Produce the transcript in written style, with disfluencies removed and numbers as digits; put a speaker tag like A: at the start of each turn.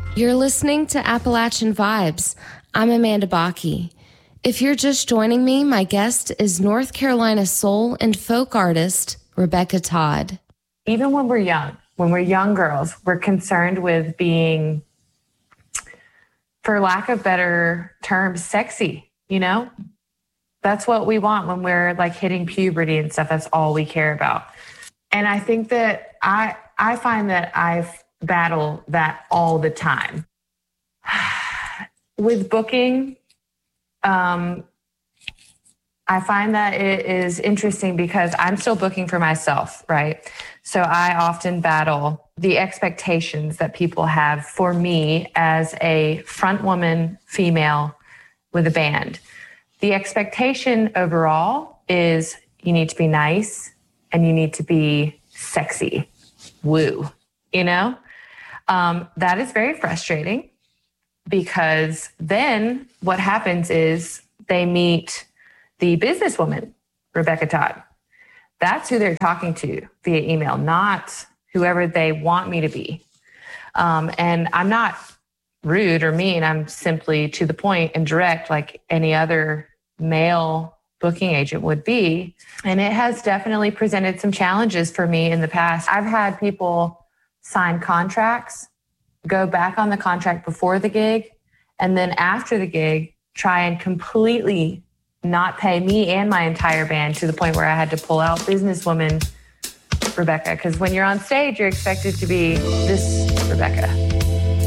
A: You're listening to Appalachian Vibes. I'm Amanda Bakke. If you're just joining me, my guest is North Carolina soul and folk artist Rebecca Todd.
B: Even when we're young girls, we're concerned with being, for lack of better terms, sexy, you know? That's what we want when we're like hitting puberty and stuff. That's all we care about. And I think that I find that I battle that all the time. With booking, I find that it is interesting because I'm still booking for myself, right? So I often battle the expectations that people have for me as a front woman, female with a band. The expectation overall is you need to be nice and you need to be sexy. Woo, you know? That is very frustrating because then what happens is they meet the businesswoman, Rebecca Todd. That's who they're talking to via email, not whoever they want me to be. And I'm not rude or mean. I'm simply to the point and direct like any other male booking agent would be. And it has definitely presented some challenges for me in the past. I've had people sign contracts, go back on the contract before the gig, and then after the gig, try and completely not pay me and my entire band to the point where I had to pull out businesswoman Rebecca. Because when you're on stage, you're expected to be this Rebecca.